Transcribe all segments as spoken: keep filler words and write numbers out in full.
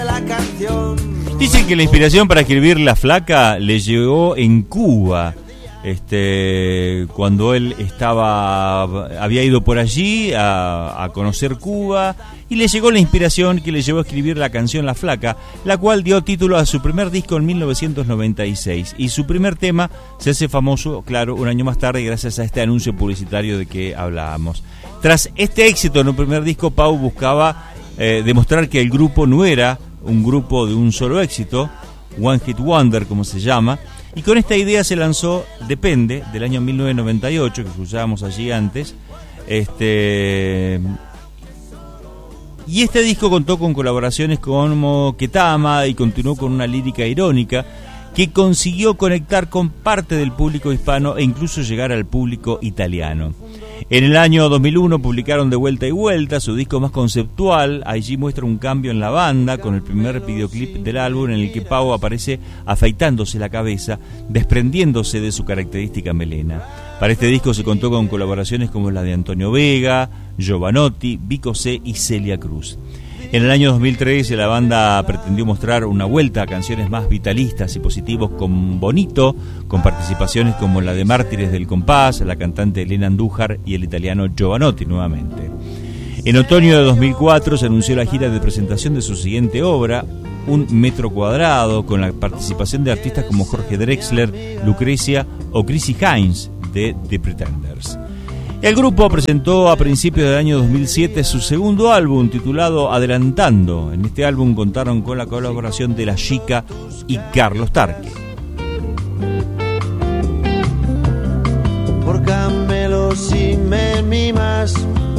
Dicen que la inspiración para escribir La Flaca le llegó en Cuba, este, cuando él estaba, había ido por allí a, a conocer Cuba, y le llegó la inspiración que le llevó a escribir la canción La Flaca, la cual dio título a su primer disco en mil novecientos noventa y seis, y su primer tema se hace famoso, claro, un año más tarde gracias a este anuncio publicitario de que hablábamos. Tras este éxito en un primer disco, Pau buscaba eh, demostrar que el grupo no era un grupo de un solo éxito, One Hit Wonder como se llama, y con esta idea se lanzó Depende, del año mil novecientos noventa y ocho, que escuchábamos allí antes. Este y este disco contó con colaboraciones como Ketama y continuó con una lírica irónica que consiguió conectar con parte del público hispano e incluso llegar al público italiano. En el año dos mil uno publicaron De Vuelta y Vuelta, su disco más conceptual. Allí muestra un cambio en la banda con el primer videoclip del álbum, en el que Pau aparece afeitándose la cabeza, desprendiéndose de su característica melena. Para este disco se contó con colaboraciones como la de Antonio Vega, Giovanotti, Vico C y Celia Cruz. En el año dos mil trece la banda pretendió mostrar una vuelta a canciones más vitalistas y positivos con Bonito, con participaciones como la de Mártires del Compás, la cantante Elena Andújar y el italiano Giovanotti nuevamente. En otoño de dos mil cuatro se anunció la gira de presentación de su siguiente obra, Un Metro Cuadrado, con la participación de artistas como Jorge Drexler, Lucrecia o Chrissy Hines de The Pretenders. El grupo presentó a principios del año dos mil siete su segundo álbum titulado Adelantando. En este álbum contaron con la colaboración de La Chica y Carlos Tarque. Porcámelo si me mimas.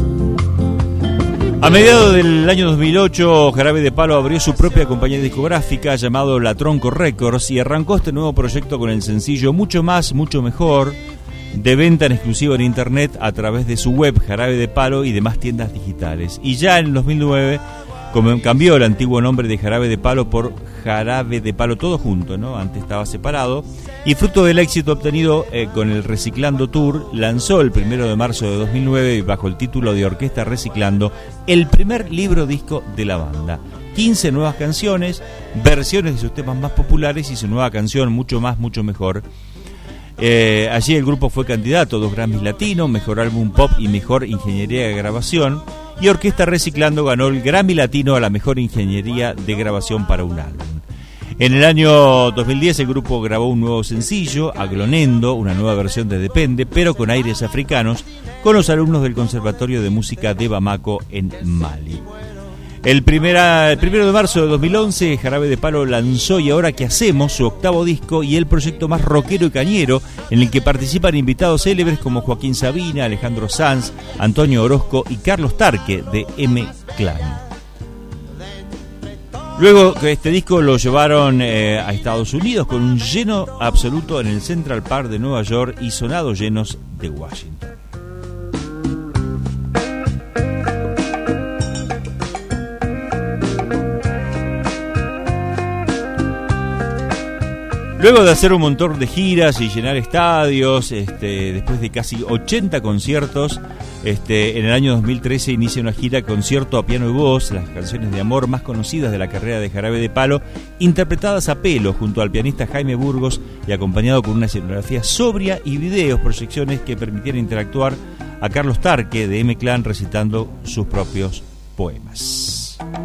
A mediados del año dos mil ocho, Jarabe de Palo abrió su propia compañía discográfica llamado La Tronco Records y arrancó este nuevo proyecto con el sencillo Mucho Más, Mucho Mejor, de venta en exclusivo en internet a través de su web Jarabe de Palo y demás tiendas digitales. Y ya en el dos mil nueve cambió el antiguo nombre de Jarabe de Palo por Jarabe de Palo todo junto, ¿no? Antes estaba separado. Y fruto del éxito obtenido eh, con el Reciclando Tour, lanzó el primero de marzo de dos mil nueve, bajo el título de Orquesta Reciclando, el primer libro disco de la banda. quince nuevas canciones, versiones de sus temas más populares y su nueva canción Mucho Más, Mucho Mejor. Eh, allí el grupo fue candidato a dos Grammys Latinos, Mejor Álbum Pop y Mejor Ingeniería de Grabación, y Orquesta Reciclando ganó el Grammy Latino a la Mejor Ingeniería de Grabación para un álbum. En el año dos mil diez el grupo grabó un nuevo sencillo, Aglonendo, una nueva versión de Depende, pero con aires africanos, con los alumnos del Conservatorio de Música de Bamako en Mali. El, primera, el primero de marzo de dos mil once, Jarabe de Palo lanzó Y Ahora ¿Qué Hacemos?, su octavo disco y el proyecto más rockero y cañero, en el que participan invitados célebres como Joaquín Sabina, Alejandro Sanz, Antonio Orozco y Carlos Tarque de M-Clan. Luego que este disco lo llevaron eh, a Estados Unidos con un lleno absoluto en el Central Park de Nueva York y sonados llenos de Washington. Luego de hacer un montón de giras y llenar estadios, este, después de casi ochenta conciertos, este, en el año dos mil trece inicia una gira concierto a piano y voz, las canciones de amor más conocidas de la carrera de Jarabe de Palo, interpretadas a pelo junto al pianista Jaime Burgos y acompañado con una escenografía sobria y videos, proyecciones que permitieron interactuar a Carlos Tarque de M-Clan recitando sus propios poemas.